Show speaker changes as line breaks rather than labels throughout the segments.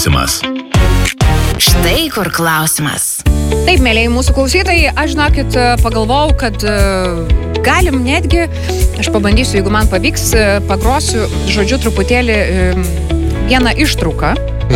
Štai kur klausimas.
Taip, mėlyi mūsų klausytojai, aš žinokit, pagalvojau, kad galim netgi, aš pabandysiu, jeigu man pavyks, pagrosiu, žodžiu, truputėlį vieną ištrauką.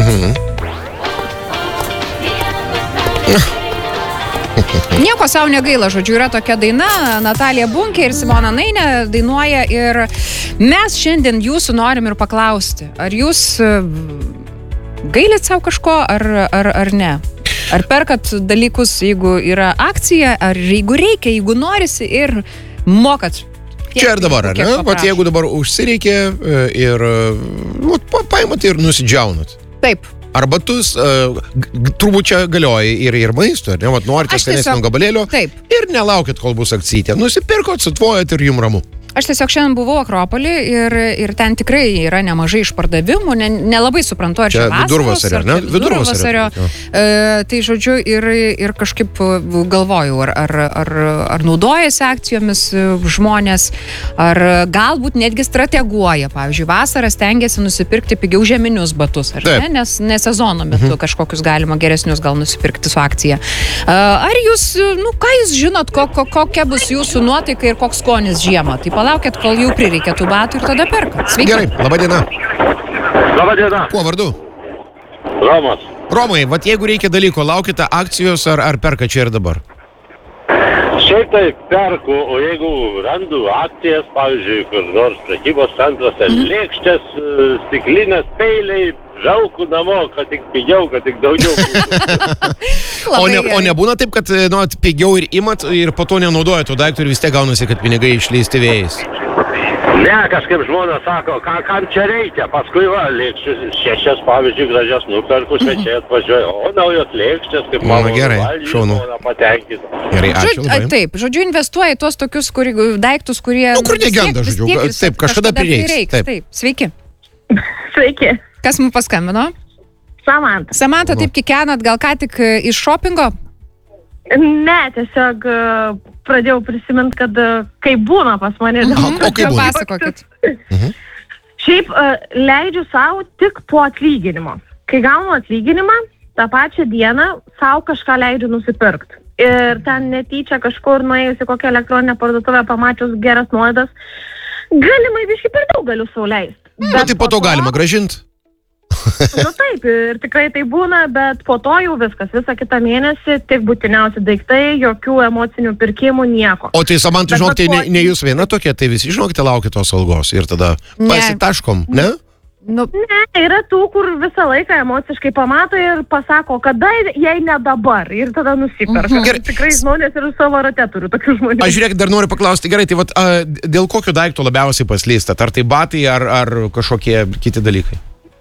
Nieko savo negaila, žodžiu, yra tokia daina, Natalija Bunkė ir Simona Nainė dainuoja ir mes šiandien jūsų norim ir paklausti, ar jūs gailit savo kažko, ar ne? Ar perkat dalykus, jeigu yra akcija, ar jeigu reikia, jeigu norisi ir mokat?
Čia ir dabar, ar ne? Vat jeigu dabar užsireikia ir paimat ir nusidžiaunat.
Taip.
Arba batus, turbūt čia galioja ir maisto, ar ne? Vat norite skanesnio gabalėlio ir nelaukit, kol bus akcijė. Nusipirkot, sutvojat ir jum ramu.
Aš tiesiog šiandien buvau Akropolį ir ten tikrai yra nemažai išpardavimų, nelabai suprantu, ar čia
vidurvasario, ar ne?
Vidurvasario. Tai žodžiu, ir kažkaip galvoju, ar naudojasi akcijomis žmonės, ar galbūt netgi strateguoja. Pavyzdžiui, vasarą stengiasi nusipirkti pigiau žieminius batus, ar ne? Nes ne sezono metu kažkokius galima geresnius gal nusipirkti su akcija. Ar jūs, ką jūs žinot, kokia bus jūsų nuotaika ir koks skonis žiemą? Tai palaukit, kol jau prireikia tų batų ir tada perkat. Sveiki.
Gerai, laba diena.
Laba diena.
Kuo vardu?
Romas.
Romai, vat jeigu reikia dalyko, laukite akcijos ar perka čia ir dabar?
Šiaip tai perku, o jeigu randu akcijas, pavyzdžiui, kur nors prekybos centruose, lėkštės, stiklinės, peiliai, žaukų namo, kad tik pigiau, kad tik daugiau būtų.
O nebūna taip, kad pigiau ir imat ir po to nenaudojat to daiktų ir vis tiek gaunasi, kad pinigai išleisti vėjais?
Ne, kažkaip žmona sako, kam čia reikia, paskui lėkščius, 6, pavyzdžiui, gražias nuperku, svečiai atvažiuoja, o naujos lėkštės, kaip mano
šaunu.
Patenkinta.
Gerai, ačiū labai.
Taip, žodžiu, investuoja į tuos tokius daiktus, kurie...
kur negenda, žodžiu, taip, kažkada prireiks.
Taip, sveiki.
Sveiki.
Kas mums paskambino?
Samanta.
Samanta, taip kikenat, gal ką tik iš šopingo?
Ne, tiesiog pradėjau prisiminti, kad kaip būna pas mane.
O kaip būna?
Pasakokit.
Šiaip leidžiu savo tik po atlyginimo. Kai gaunu atlyginimą, tą pačią dieną savo kažką leidžiu nusipirkti. Ir ten netyčia kažkur nuėjusi kokią elektroninę parduotuvę pamačius geras nuolaidas, galimai biškai per daug galiu sau leisti.
Bet tai po to galima grąžinti.
Taip, ir tikrai tai būna, bet po to jau viskas, visą kitą mėnesį, tik būtiniausi daiktai, jokių emocinių pirkimų, nieko.
O tai Samanta, žinokite, ne jūs viena tokia, tai visi, žinokite, laukia tos algos ir tada pasitaškom, ne?
Ne, yra tų, kur visą laiką emociškai pamato ir pasako, kada, jei ne dabar, ir tada nusiperka. Tikrai žmonės ir savo rate turiu tokių žmonių.
Aš žiūrėk, dar noriu paklausti, gerai, tai dėl kokio daikto labiausiai paslystat? Ar tai batai, ar kažkokie kiti dalykai?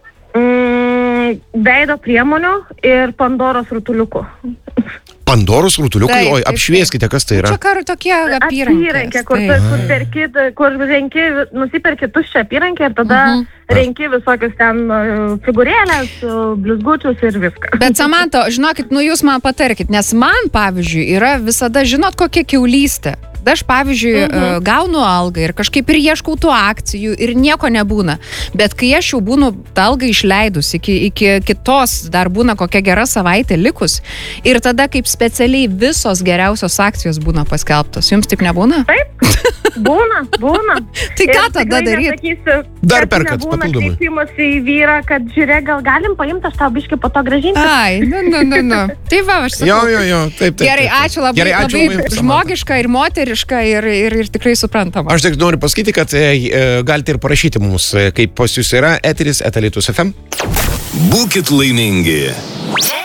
Veido priemonių ir Pandoros rutuliukų.
Pandoros rutuliukai? Oi, apšvieskite, kas tai yra.
Čia kar tokie apyrankė,
kur nusiperki tuščią apyrankę ir tada renki visokius ten figūrėlės, blizgučius ir viską.
Bet Samanta, žinokit, jūs man patarkit, nes man, pavyzdžiui, yra visada, žinot, kokia kiaulystė. Aš, pavyzdžiui, gaunu algą ir kažkaip ir ieškau tų akcijų ir nieko nebūna. Bet kai aš jau būnu tą algą išleidus, iki kitos dar būna kokia gera savaitė likus ir tada kaip specialiai visos geriausios akcijos būna paskelbtos. Jums taip nebūna?
Taip, būna.
Tai ką tada daryti?
Dar perkat papildomai.
Nebūna kreipimosi į vyrą, kad žiūrėk, gal galim paimti, aš tau biškį po to grąžinti.
Ai, nu. Tai va, aš sakau.
Jo, taip.
Gerai, ačiū labai, labai žmogiška ir moteriška ir tikrai suprantama.
Aš tik noriu pasakyti, kad galite ir parašyti mums, kaip pas jūs yra eteris @Alytus FM.
Būkit laimingi.